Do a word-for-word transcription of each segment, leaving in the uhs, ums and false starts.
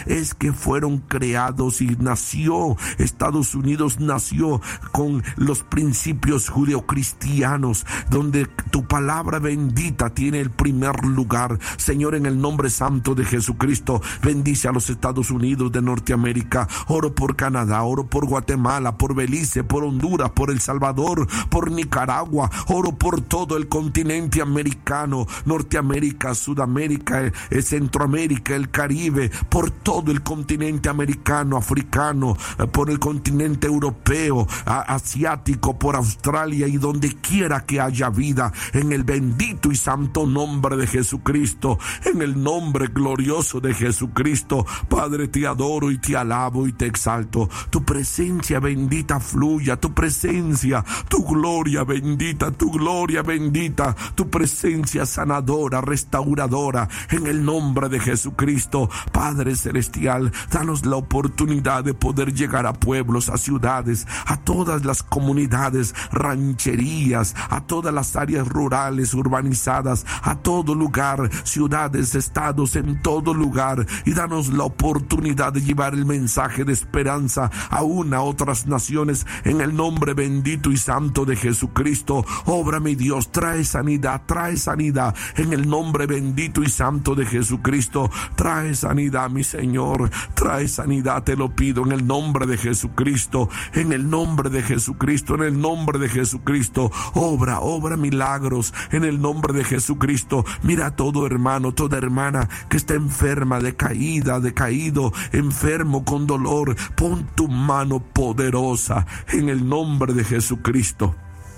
es que fueron creados y nació, Estados Unidos nació con los principios judeocristianos, donde tu palabra bendita tiene el primer lugar. Señor, en el nombre santo de Jesucristo, bendice a los Estados Unidos de Norteamérica. Oro por Canadá, oro por Guatemala, por Belice, por Honduras, por El Salvador, por Nicaragua. Oro por todo el continente americano, Norteamérica, Sudamérica, eh, Centroamérica, el Caribe, por todo el continente americano, africano, eh, por el continente europeo, a, asiático, por Australia y donde quiera que haya vida, en el bendito y santo nombre de Jesucristo, en el nombre glorioso de Jesucristo. Padre, te adoro y te alabo y te exalto. Tu presencia bendita fluya, tu presencia, tu gloria bendita, tu gloria bendita, tu presencia sanadora, restauradora, en el nombre de Jesucristo. Padre celestial, danos la oportunidad de poder llegar a pueblos, a ciudades, a todas las comunidades, rancherías, a todas las áreas rurales, urbanizadas, a todo lugar, ciudades, estados, en todo lugar, y danos la oportunidad de llevar el mensaje de esperanza aún a otras naciones, en el nombre bendito y santo de Jesucristo. Obra, mi Dios, trae sanidad, trae sanidad, en el nombre bendito y santo de Jesucristo. Trae sanidad, mi Señor, trae sanidad, te lo pido, en el nombre de Jesucristo, en el nombre de Jesucristo, en el nombre de Jesucristo. Obra, obra milagros, en el nombre de Jesucristo. Mira a todo hermano, toda hermana que está enferma, decaída, decaído, enfermo, con dolor. Pon tu mano poderosa en el nombre de Jesucristo.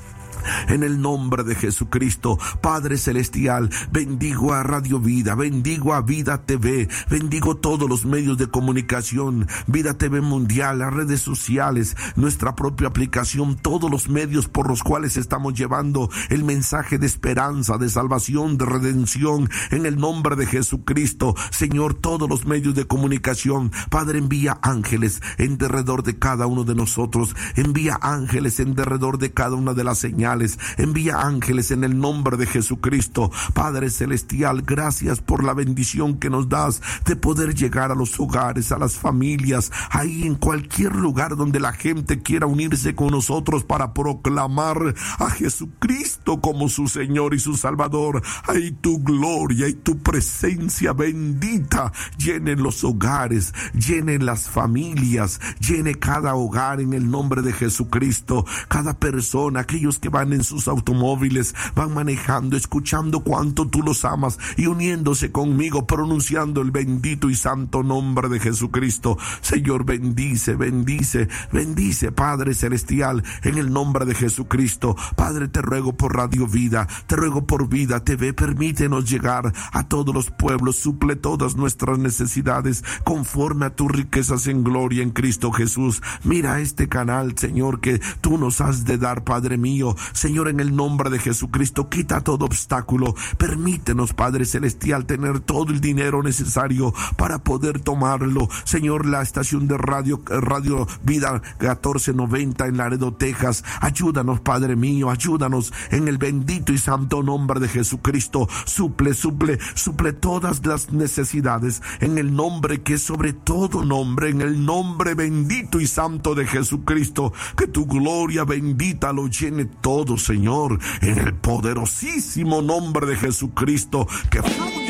En el nombre de Jesucristo, Padre celestial, bendigo a Radio Vida, bendigo a Vida T V, bendigo todos los medios de comunicación, Vida T V Mundial, las redes sociales, nuestra propia aplicación, todos los medios por los cuales estamos llevando el mensaje de esperanza, de salvación, de redención, en el nombre de Jesucristo. Señor, todos los medios de comunicación, Padre, envía ángeles en derredor de cada uno de nosotros, envía ángeles en derredor de cada una de las señales, envía ángeles en el nombre de Jesucristo. Padre celestial, gracias por la bendición que nos das de poder llegar a los hogares, a las familias, ahí en cualquier lugar donde la gente quiera unirse con nosotros para proclamar a Jesucristo como su Señor y su Salvador. Ahí tu gloria y tu presencia bendita llenen los hogares, llenen las familias, llene cada hogar en el nombre de Jesucristo. Cada persona, aquellos que van en sus automóviles, van manejando, escuchando cuánto tú los amas y uniéndose conmigo, pronunciando el bendito y santo nombre de Jesucristo. Señor, bendice, bendice, bendice, Padre celestial, en el nombre de Jesucristo. Padre, te ruego por Radio Vida, te ruego por Vida T V, permítenos llegar a todos los pueblos, suple todas nuestras necesidades conforme a tus riquezas en gloria en Cristo Jesús. Mira este canal, Señor, que tú nos has de dar, Padre mío. Señor, en el nombre de Jesucristo, quita todo obstáculo. Permítenos, Padre celestial, tener todo el dinero necesario para poder tomarlo. Señor, la estación de radio, Radio Vida catorce noventa en Laredo, Texas. Ayúdanos, Padre mío, ayúdanos en el bendito y santo nombre de Jesucristo. Suple, suple, suple todas las necesidades en el nombre que es sobre todo nombre, en el nombre bendito y santo de Jesucristo. Que tu gloria bendita lo llene todo, Señor, en el poderosísimo nombre de Jesucristo. Que